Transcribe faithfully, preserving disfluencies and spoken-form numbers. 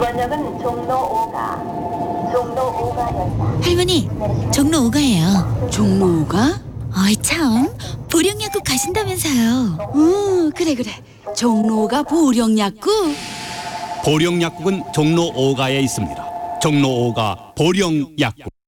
이번 역은 종로 오가, 종로 오가역이다. 할머니, 종로 오가예요. 종로 오가? 어이 참, 보령약국 가신다면서요. 응, 그래 그래. 종로 오가 보령약국. 보령약국은 종로 오가에 있습니다. 종로 오가 보령약국.